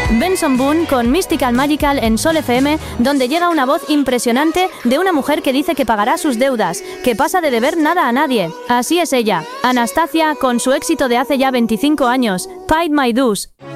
Benson Boone con Mystical Magical en Sol FM, donde llega una voz impresionante de una mujer que dice que pagará sus deudas, que pasa de deber nada a nadie. Así es ella, Anastacia, con su éxito de hace ya 25 años, Paid My Dues.